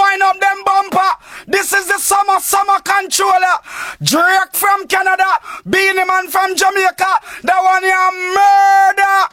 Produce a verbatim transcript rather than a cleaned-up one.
wind up them bumper. This is the summer, summer controller. Drake from Canada, Beanie Man from Jamaica. That one you murder.